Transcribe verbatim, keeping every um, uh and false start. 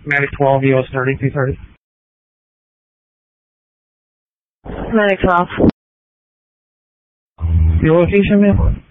Medic twelve, U S thirty, two thirty. Medic twelve. Your location, ma'am?